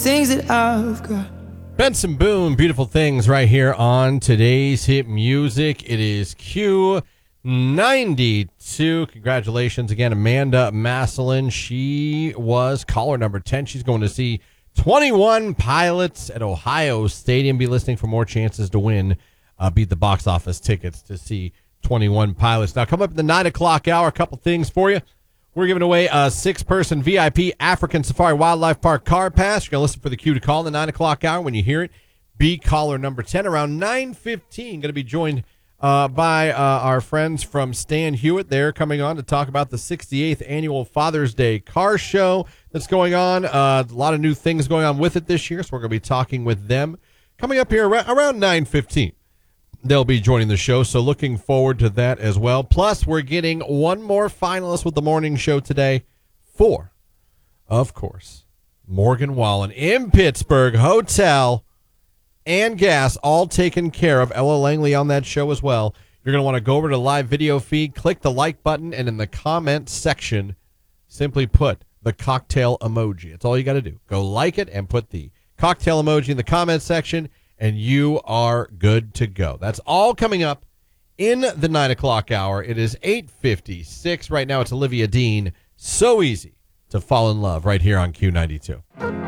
things that I've got. Benson Boone, Beautiful Things right here on today's hit music. It is Q92. Congratulations again, Amanda Maslin. She was caller number 10. She's going to see 21 Pilots at Ohio Stadium. Be listening for more chances to win. Beat the box office tickets to see 21 Pilots. Now, come up in the 9 o'clock hour, a couple things for you. We're giving away a 6-person VIP African Safari Wildlife Park car pass. You're going to listen for the cue to call in the 9 o'clock hour. When you hear it, be caller number 10. Around 9:15, going to be joined by our friends from Stan Hewitt. They're coming on to talk about the 68th Annual Father's Day Car Show that's going on. A lot of new things going on with it this year, so we're going to be talking with them coming up here around 9:15. They'll be joining the show, so looking forward to that as well. Plus, we're getting one more finalist with the morning show today for, of course, Morgan Wallen in Pittsburgh. Hotel and gas all taken care of. Ella Langley on that show as well. You're going to want to go over to the live video feed, click the like button, and in the comment section, simply put the cocktail emoji. It's all you got to do. Go like it and put the cocktail emoji in the comment section, and you are good to go. That's all coming up in the 9 o'clock hour. It is 8:56. Right now, it's Olivia Dean. So easy to fall in love right here on Q92.